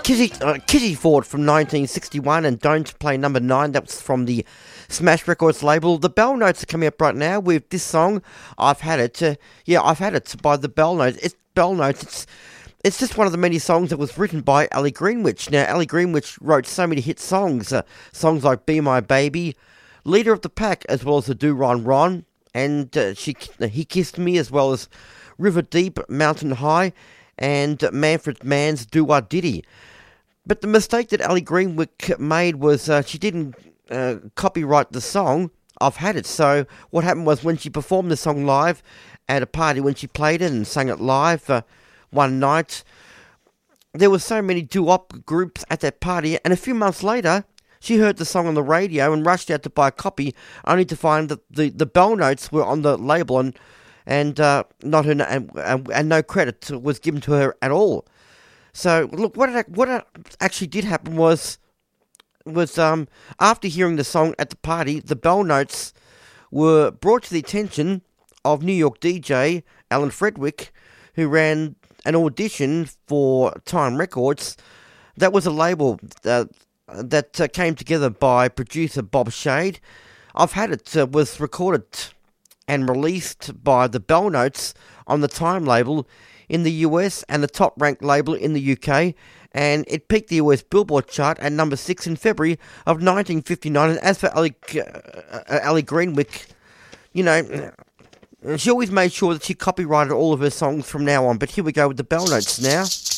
Kitty Ford from 1961 and Don't Play Number 9. That was from the Smash Records label. The Bell Notes are coming up right now with this song, I've Had It. I've Had It by the Bell Notes. It's just one of the many songs that was written by Ellie Greenwich. Now, Ellie Greenwich wrote so many hit songs, songs like Be My Baby, Leader of the Pack, as well as the Do Ron Ron, and He Kissed Me, as well as River Deep, Mountain High, and Manfred Mann's Do Wah Diddy. But the mistake that Ellie Greenwich made was she didn't copyright the song, I've Had It. So what happened was when she performed the song live at a party, when she played it and sang it live one night, there were so many doo-wop groups at that party, and a few months later, she heard the song on the radio and rushed out to buy a copy, only to find that the Bell Notes were on the label and not her, and no credit was given to her at all. So look, what actually did happen was after hearing the song at the party, the Bell Notes were brought to the attention of New York DJ Alan Fredwick, who ran an audition for Time Records. That was a label that came together by producer Bob Shade. I've Had It was recorded and released by the Bell Notes on the Time label in the US and the top-ranked label in the UK, and it peaked the US Billboard chart at number 6 in February of 1959. And as for Ellie Greenwich, you know, she always made sure that she copyrighted all of her songs from now on. But here we go with the Bell Notes now.